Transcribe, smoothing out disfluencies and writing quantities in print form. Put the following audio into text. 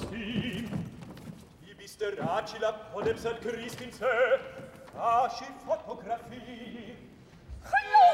prosím. Vi byste radšila podepsat Kristince vaši fotografii.